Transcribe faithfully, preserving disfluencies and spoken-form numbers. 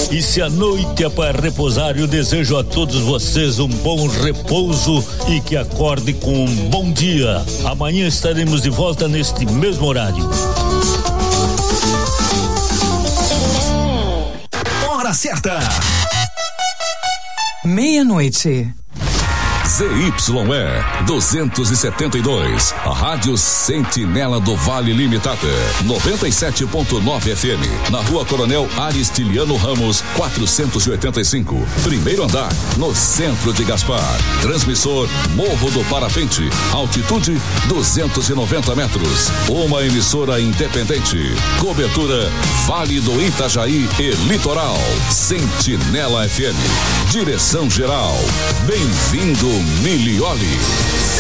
E se a noite é para repousar, eu desejo a todos vocês um bom repouso e que acorde com um bom dia. Amanhã estaremos de volta neste mesmo horário. Hora certa. Meia-noite. Z Y E duzentos e setenta e dois, a Rádio Sentinela do Vale Limitada, noventa e sete ponto nove F M, na Rua Coronel Aristiliano Ramos, quatrocentos e oitenta e cinco, primeiro andar, no centro de Gaspar. Transmissor Morro do Parapente, altitude duzentos e noventa metros. Uma emissora independente. Cobertura Vale do Itajaí e Litoral. Sentinela F M. Direção geral. Bem-vindo Milioli.